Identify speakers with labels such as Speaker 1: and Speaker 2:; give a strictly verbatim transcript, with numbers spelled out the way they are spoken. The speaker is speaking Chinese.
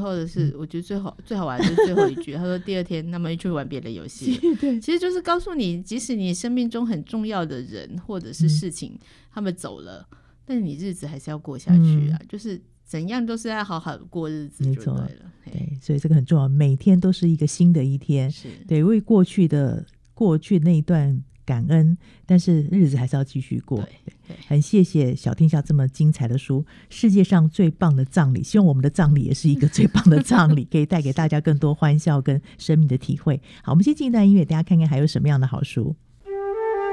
Speaker 1: 后的是、嗯、我觉得最好最好玩的就是最后一句他说第二天他们又去玩别的游戏
Speaker 2: 对，
Speaker 1: 其实就是告诉你即使你生命中很重要的人或者是事情、嗯、他们走了，但是你日子还是要过下去啊、嗯、就是怎样都是要好好过日子就对了。
Speaker 2: 对，所以这个很重要，每天都是一个新的一天，
Speaker 1: 是
Speaker 2: 对，为过去的过去那一段感恩，但是日子还是要继续过。
Speaker 1: 对, 对，
Speaker 2: 很谢谢小天下这么精彩的书，世界上最棒的葬礼，希望我们的葬礼也是一个最棒的葬礼可以带给大家更多欢笑跟生命的体会。好，我们先进一段音乐，大家看看还有什么样的好书。